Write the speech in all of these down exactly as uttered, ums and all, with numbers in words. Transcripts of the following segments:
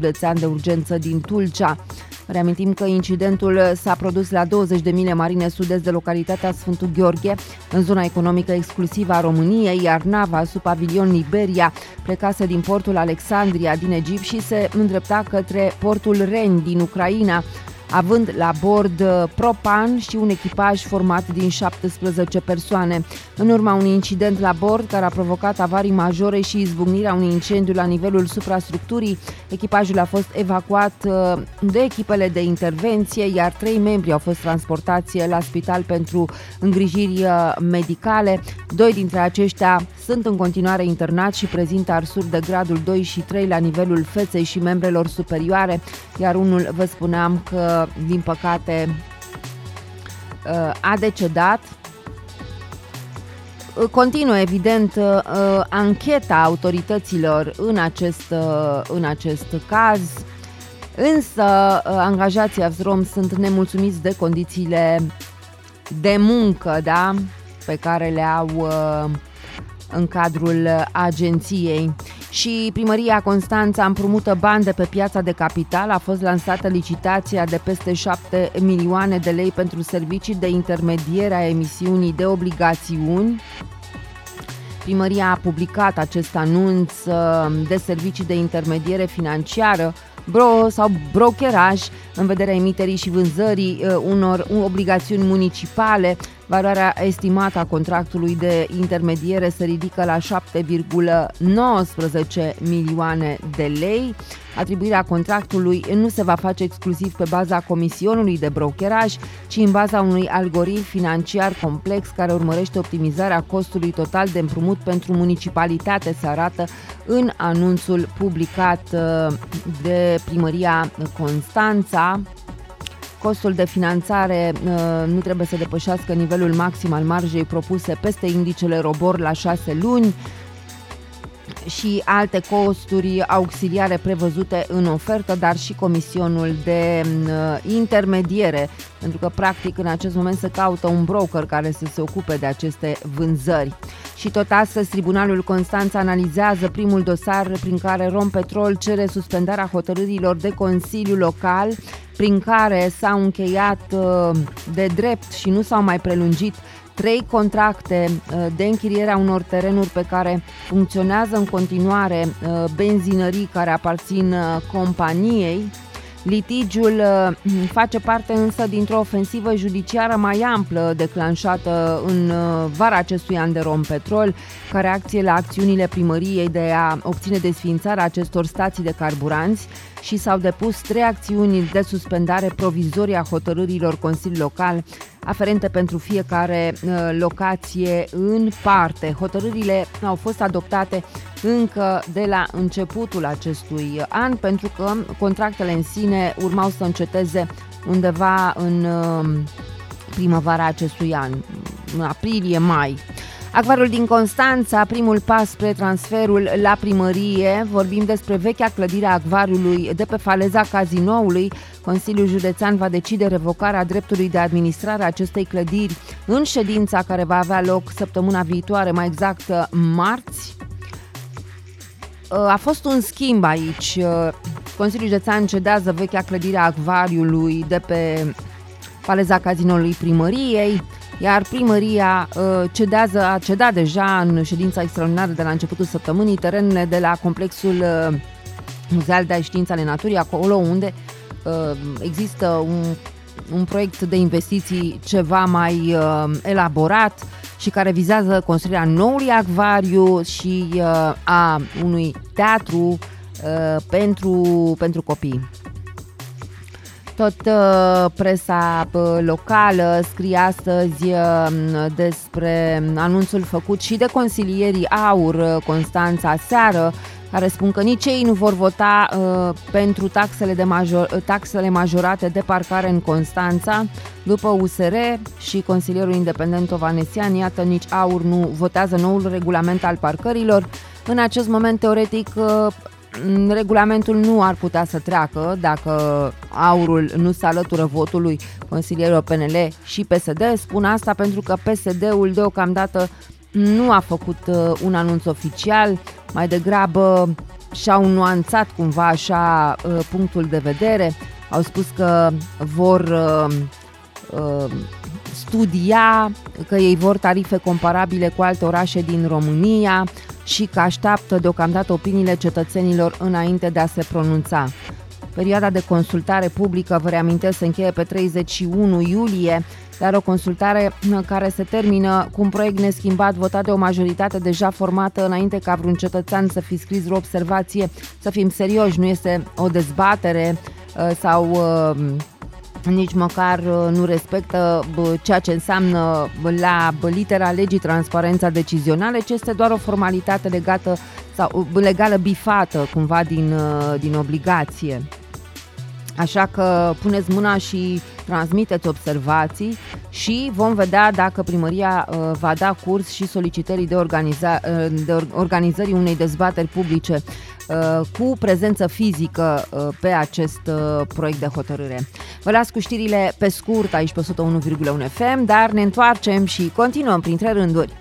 județean de urgență din Tulcea. Reamintim că incidentul s-a produs la douăzeci de mile marine sud-est de localitatea Sfântul Gheorghe, în zona economică exclusivă a României, iar nava sub pavilion Liberia plecase din portul Alexandria din Egipt și se îndrepta către portul Reni din Ucraina, având la bord propan și un echipaj format din șaptesprezece persoane. În urma unui incident la bord care a provocat avarii majore și izbucnirea unui incendiu la nivelul suprastructurii, echipajul a fost evacuat de echipele de intervenție, iar trei membri au fost transportați la spital pentru îngrijiri medicale. Doi dintre aceștia sunt în continuare internați și prezintă arsuri de gradul doi și trei la nivelul feței și membrelor superioare, iar unul, vă spuneam că din păcate a decedat. Continuă, evident, ancheta autorităților în acest, în acest caz, însă angajații Avsrom sunt nemulțumiți de condițiile de muncă, da, pe care le au în cadrul agenției. Și Primăria Constanța împrumută bani de pe piața de capital. A fost lansată licitația de peste șapte milioane de lei pentru servicii de intermediere a emisiunii de obligațiuni. Primăria a publicat acest anunț de servicii de intermediere financiară bro sau brokeraj în vederea emiterii și vânzării unor obligațiuni municipale. Valoarea estimată a contractului de intermediere se ridică la șapte virgulă nouăsprezece milioane de lei. Atribuirea contractului nu se va face exclusiv pe baza comisionului de brokeraj, ci în baza unui algoritm financiar complex care urmărește optimizarea costului total de împrumut pentru municipalitate, se arată în anunțul publicat de Primăria Constanța. Costul de finanțare uh, nu trebuie să depășească nivelul maxim al marjei propuse peste indicele ROBOR la șase luni și alte costuri auxiliare prevăzute în ofertă, dar și comisionul de uh, intermediere, pentru că practic în acest moment se caută un broker care să se ocupe de aceste vânzări. Și tot astăzi Tribunalul Constanța analizează primul dosar prin care Rompetrol cere suspendarea hotărârilor de Consiliu Local, prin care s-au încheiat de drept și nu s-au mai prelungit trei contracte de închiriere a unor terenuri pe care funcționează în continuare benzinării care aparțin companiei. Litigiul face parte însă dintr-o ofensivă judiciară mai amplă declanșată în vara acestui an de Rompetrol, ca reacție la acțiunile primăriei de a obține desființarea acestor stații de carburanți, și s-au depus trei acțiuni de suspendare provizorie a hotărârilor Consiliului Local aferente pentru fiecare locație în parte. Hotărârile au fost adoptate încă de la începutul acestui an, pentru că contractele în sine urmau să înceteze undeva în primăvara acestui an, în aprilie-mai. Acvarul din Constanța, primul pas spre transferul la primărie. Vorbim despre vechea clădire a acvariului de pe faleza Cazinoului. Consiliul Județean va decide revocarea dreptului de administrare a acestei clădiri în ședința care va avea loc săptămâna viitoare, mai exact marți. A fost un schimb aici. Consiliul Județean cedează vechea clădire a acvariului de pe faleza Cazinoului primăriei, iar primăria cedează, a cedat deja în ședința extraordinară de la începutul săptămânii terenurile de la complexul muzeal de științe ale naturii, acolo unde există un, un proiect de investiții ceva mai elaborat și care vizează construirea noului acvariu și a unui teatru pentru, pentru copii. Tot uh, presa uh, locală scrie astăzi uh, despre anunțul făcut și de consilierii AUR uh, Constanța seară, care spun că nici ei nu vor vota uh, pentru taxele, de major, taxele majorate de parcare în Constanța. După U S R și consilierul independent Ovanesian, iată, nici AUR nu votează noul regulament al parcărilor. În acest moment, teoretic, uh, regulamentul nu ar putea să treacă dacă AUR-ul nu se alătură votului consilierilor P N L și P S D. Spun asta pentru că P S D-ul deocamdată nu a făcut un anunț oficial, mai degrabă și-au nuanțat cumva așa punctul de vedere. Au spus că vor uh, uh, studia, că ei vor tarife comparabile cu alte orașe din România și că așteaptă deocamdată opiniile cetățenilor înainte de a se pronunța. Perioada de consultare publică, vă reamintesc, se încheie pe treizeci și unu iulie, dar o consultare care se termină cu un proiect neschimbat, votat de o majoritate deja formată înainte ca vreun cetățean să fi scris vreo observație. Să fim serioși, nu este o dezbatere sau nici măcar nu respectă ceea ce înseamnă la litera legii transparența decizională, ci este doar o formalitate legată sau legală bifată cumva din, din obligație. Așa că puneți mâna și transmiteți observații și vom vedea dacă primăria uh, va da curs și solicitării de, organiza, uh, de organizării unei dezbateri publice uh, cu prezență fizică uh, pe acest uh, proiect de hotărâre. Vă las cu știrile pe scurt aici pe o sută unu virgulă unu F M, dar ne întoarcem și continuăm printre rânduri.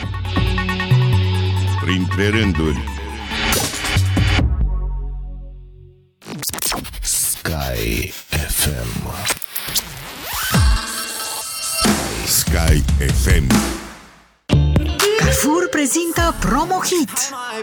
Printre rânduri. Sky F M. Sky F M. Carrefour prezintă Promo Hit.